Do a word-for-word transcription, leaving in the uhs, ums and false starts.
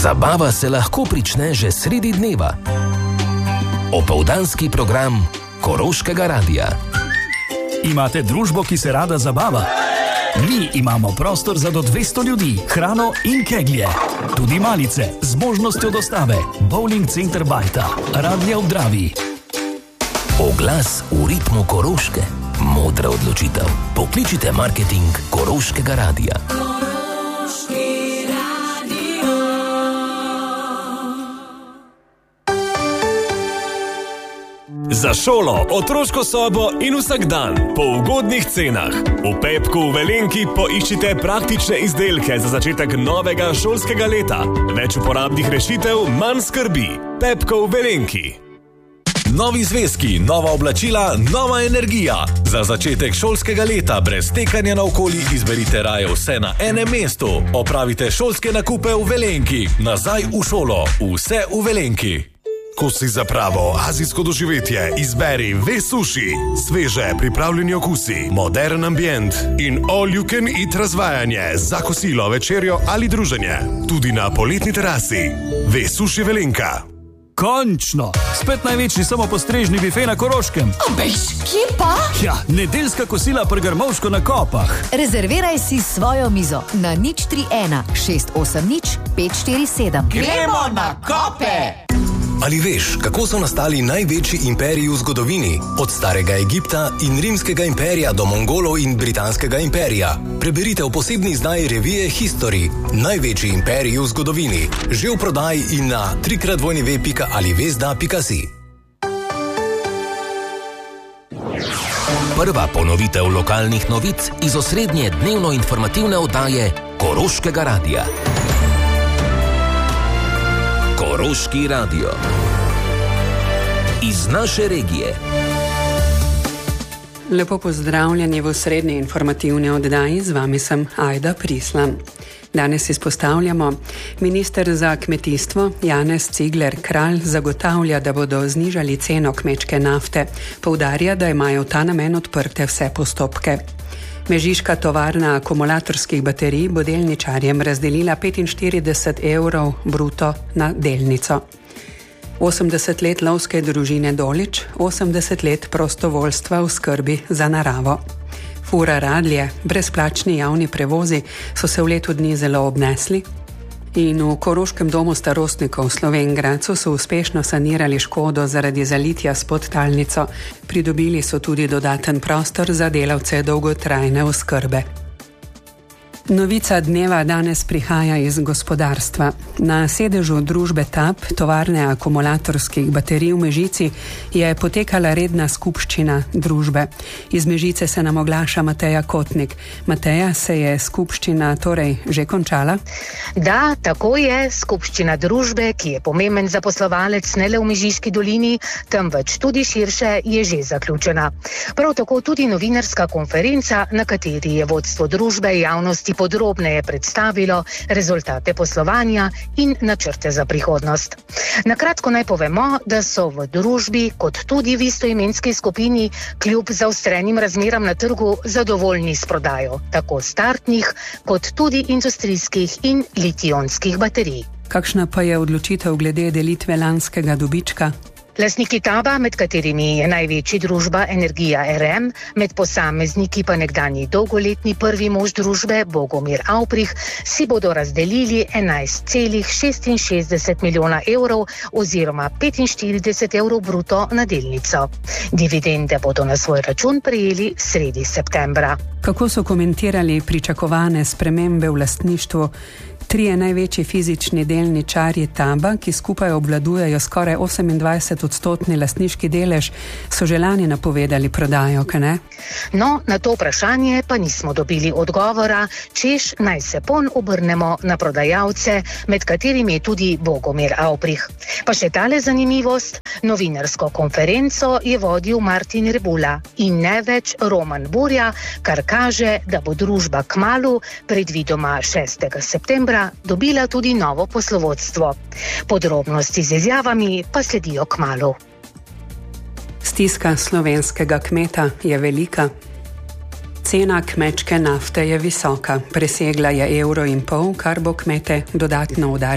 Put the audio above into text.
Zabava se lahko prične že sredi dneva. Opoldanski program Koroškega radia. Imate družbo, ki se rada zabava? Mi imamo prostor za do dvesto ljudi, hrano in keglje. Tudi malice z možnostjo dostave. Bowling center Bajta, Radlje ob Dravi. Oglas v ritmu Koroške. Modra odločitev. Pokličite marketing Koroškega radia. Za šolo, otroško sobo in vsak dan po ugodnih cenah. V Pepku v Velenki poiščite praktične izdelke za začetek novega šolskega leta. Več uporabnih rešitev, manj skrbi. Pepko v Velenki. Novi zvezki, nova oblačila, nova energija. Za začetek šolskega leta brez tekanja naokoli izberite raje vse na enem mestu. Opravite šolske nakupe v Velenki. Nazaj v šolo. Vse v Velenki. Ko si za pravo azijsko doživetje, izberi Ve Sushi. Sveže pripravljeni okusi, modern ambient in all you can eat razvajanje za kosilo, večerjo ali druženje. Tudi na poletni terasi. Ve Sushi Velenka. Končno! Spet največji samopostrežni bife na Koroškem. Obejš, kje pa? Ja, nedeljska kosila pri Grmovško na Kopah. Rezerviraj si svojo mizo na nič tri ena šest osem nič pet štiri sedem. Gremo na Kope! Ali veš, kako so nastali največji imperiji v zgodovini? Od starega Egipta in rimskega imperija do Mongolov in britanskega imperija. Preberite v posebni izdaji revije History. Največji imperiji v zgodovini. Že v prodaji in na trikrat dvojni ve pika alivezda pika si. Prva ponovitev lokalnih novic iz osrednje dnevno informativne oddaje Koroškega radia. Koroški radio. Iz naše regije. Lepo pozdravljeni v srednji informativni oddaji, z vami sem Ajda Prislan. Danes izpostavljamo, minister za kmetijstvo Janez Cigler Kralj zagotavlja, da bodo znižali ceno kmečke nafte. Poudarja, da imajo v ta namen odprte vse postopke. Mežiška tovarna akumulatorskih baterij bo delničarjem razdelila petinštirideset evrov bruto na delnico. osemdeset let lovske družine Dolič, osemdeset let prostovoljstva v skrbi za naravo. Fura Radlje, brezplačni javni prevozi so se v letu dni zelo obnesli. In v Koroškem domu starostnikov v Slovenj Gradcu so uspešno sanirali škodo zaradi zalitja s podtalnico. Pridobili so tudi dodaten prostor za delavce dolgotrajne oskrbe. Novica dneva danes prihaja iz gospodarstva. Na sedežu družbe T A P, tovarne akumulatorskih baterij v Mežici, je potekala redna skupščina družbe. Iz Mežice se nam oglaša Mateja Kotnik. Mateja, se je skupščina torej že končala? Da, tako je. Skupščina družbe, ki je pomemben zaposlovalec ne le v Mežiški dolini, temveč tudi širše, je že zaključena. Prav tako tudi novinarska konferenca, na kateri je vodstvo družbe javnosti podrobneje predstavilo rezultate poslovanja in načrte za prihodnost. Na kratko naj povemo, da so v družbi, kot tudi v istoimenski skupini, kljub zaostrenim razmeram na trgu zadovoljni s prodajo, tako startnih, kot tudi industrijskih in litij-ionskih baterij. Kakšna pa je odločitev glede delitve lanskega dobička? Lastniki T A B-a, med katerimi je največji družba Energija R M, med posamezniki pa nekdanji dolgoletni prvi mož družbe Bogomir Avprih, si bodo razdelili enajst celih šestinšestdeset milijona evrov oziroma petinštirideset evrov bruto na delnico. Dividende bodo na svoj račun prejeli sredi septembra. Kako so komentirali pričakovane spremembe v lastništvu? Trije največji fizični delničarji T A B-a, ki skupaj obvladujejo skoraj osemindvajset odstotni lastniški delež, so že lani napovedali prodajo, kaj ne? No, na to vprašanje pa nismo dobili odgovora, češ naj se pon obrnemo na prodajalce, med katerimi je tudi Bogomir Avprih. Pa še tale zanimivost, novinarsko konferenco je vodil Martin Rebula in ne več Roman Burja, kar kaže, da bo družba kmalu, predvidoma šestega septembra, dobila tudi novo poslovodstvo. Podrobnosti z izjavami pa sledijo kmalu. Stiska slovenskega kmeta je velika. Cena kmečke nafte je visoka. Presegla je evro in pol, kar bo kmete dodatno udarilo.